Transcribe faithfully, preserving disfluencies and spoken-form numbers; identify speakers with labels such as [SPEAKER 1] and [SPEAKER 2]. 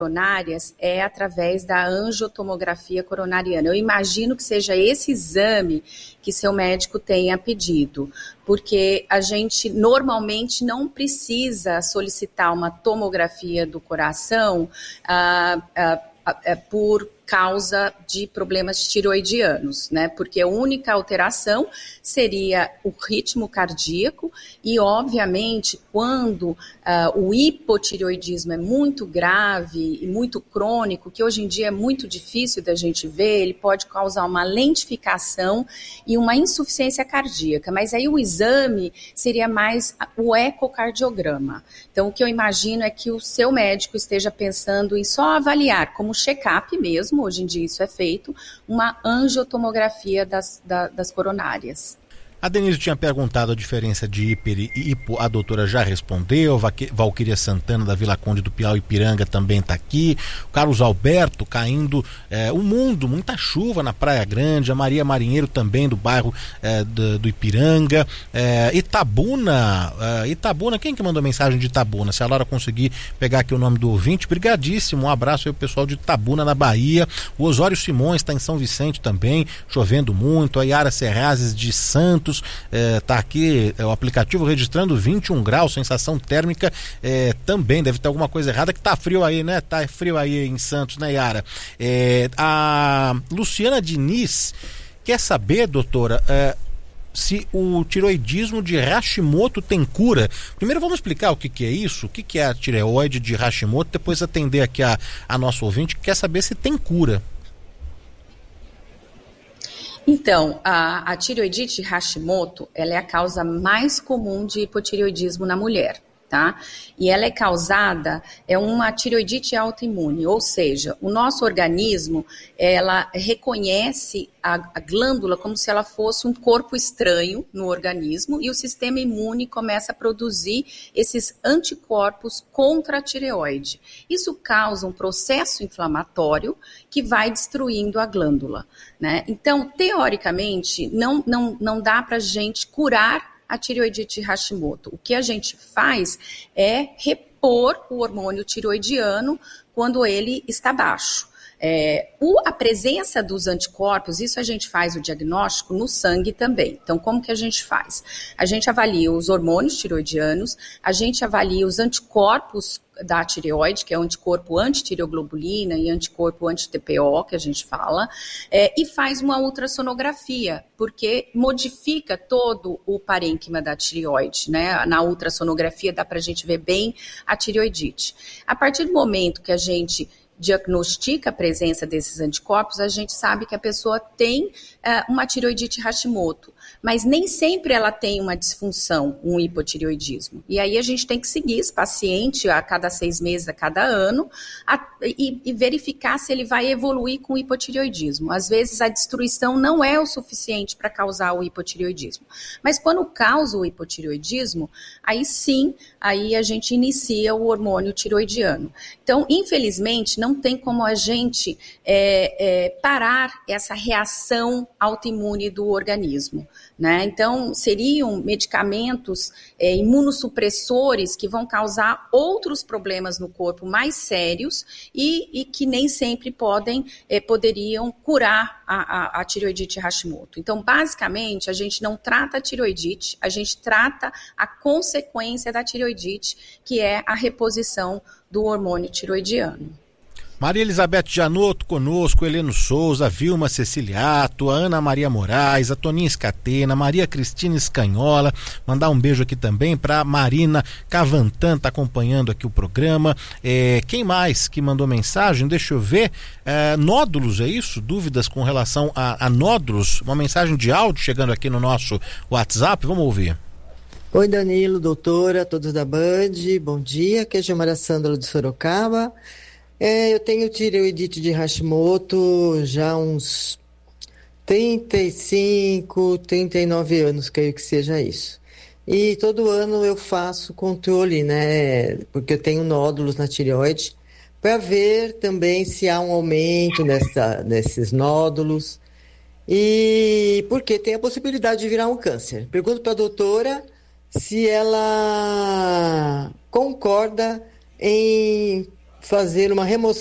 [SPEAKER 1] coronárias é através da angiotomografia coronariana. Eu imagino que seja esse exame que seu médico tenha pedido, porque a gente normalmente não precisa solicitar uma tomografia do coração ah, ah, ah, por causa de problemas tiroidianos, né? Porque a única alteração seria o ritmo cardíaco e, obviamente, quando uh, o hipotireoidismo é muito grave e muito crônico, que hoje em dia é muito difícil da gente ver, ele pode causar uma lentificação e uma insuficiência cardíaca, mas aí o exame seria mais o ecocardiograma. Então, o que eu imagino é que o seu médico esteja pensando em só avaliar como check-up mesmo, hoje em dia isso é feito, uma angiotomografia das, da, das coronárias.
[SPEAKER 2] A Denise tinha perguntado a diferença de hiper e hipo, a doutora já respondeu. Valquíria Santana da Vila Conde do Piau Ipiranga também está aqui. O Carlos Alberto caindo é, o mundo, muita chuva na Praia Grande. A Maria Marinheiro também do bairro é, do, do Ipiranga. É, Itabuna, é, Itabuna, quem que mandou mensagem de Itabuna? Se a Laura conseguir pegar aqui o nome do ouvinte, brigadíssimo, um abraço aí ao pessoal de Itabuna na Bahia. O Osório Simões está em São Vicente também, chovendo muito. A Yara Serrazes de Santos está é, aqui, é, o aplicativo registrando vinte e um graus, sensação térmica é, também, deve ter alguma coisa errada, que tá frio aí, né? Tá frio aí em Santos, né, Yara? É, a Luciana Diniz quer saber, doutora, é, se o tiroidismo de Hashimoto tem cura. Primeiro vamos explicar o que, que é isso, o que, que é a tireoide de Hashimoto, depois atender aqui a, a nosso ouvinte que quer saber se tem cura.
[SPEAKER 1] Então, a, a tireoidite Hashimoto, ela é a causa mais comum de hipotireoidismo na mulher, tá? E ela é causada, é uma tireoidite autoimune, ou seja, o nosso organismo, ela reconhece a, a glândula como se ela fosse um corpo estranho no organismo e o sistema imune começa a produzir esses anticorpos contra a tireoide. Isso causa um processo inflamatório que vai destruindo a glândula, né? Então, teoricamente, não, não, não dá pra gente curar a tireoidite Hashimoto. O que a gente faz é repor o hormônio tireoidiano quando ele está baixo. É, o, a presença dos anticorpos, isso a gente faz o diagnóstico no sangue também. Então, como que a gente faz? A gente avalia os hormônios tireoidianos, a gente avalia os anticorpos da tireoide, que é o anticorpo antitireoglobulina e anticorpo anti-T P O, que a gente fala, é, e faz uma ultrassonografia, porque modifica todo o parênquima da tireoide, né? Na ultrassonografia dá pra gente ver bem a tireoidite. A partir do momento que a gente diagnostica a presença desses anticorpos, a gente sabe que a pessoa tem uh, uma tireoidite Hashimoto, mas nem sempre ela tem uma disfunção, um hipotireoidismo. E aí a gente tem que seguir esse paciente a cada seis meses, a cada ano, a, e, e verificar se ele vai evoluir com o hipotireoidismo. Às vezes a destruição não é o suficiente para causar o hipotireoidismo. Mas quando causa o hipotireoidismo, aí sim, aí a gente inicia o hormônio tireoidiano. Então, infelizmente, não tem como a gente é, é, parar essa reação autoimune do organismo, né? Então, seriam medicamentos é, imunossupressores que vão causar outros problemas no corpo mais sérios e, e que nem sempre podem, é, poderiam curar a, a, a tireoidite Hashimoto. Então, basicamente, a gente não trata a tireoidite, a gente trata a consequência da tireoidite, que é a reposição do hormônio tireoidiano.
[SPEAKER 2] Maria Elizabeth Janotto conosco, Heleno Souza, Vilma Ceciliato, a Ana Maria Moraes, a Toninha Escatena, Maria Cristina Escanhola, mandar um beijo aqui também para Marina Cavantan, tá acompanhando aqui o programa. É, quem mais que mandou mensagem? Deixa eu ver. É, nódulos, é isso? Dúvidas com relação a, a nódulos? Uma mensagem de áudio chegando aqui no nosso WhatsApp, vamos ouvir.
[SPEAKER 3] Oi, Danilo, doutora, todos da Band, bom dia, aqui é Gilmara Sândalo de Sorocaba. É, eu tenho tireoidite de Hashimoto já há uns trinta e cinco, trinta e nove anos, creio que seja isso. E todo ano eu faço controle, né, porque eu tenho nódulos na tireoide, para ver também se há um aumento nessa, nesses nódulos, e porque tem a possibilidade de virar um câncer. Pergunto para a doutora se ela concorda em fazer uma remoção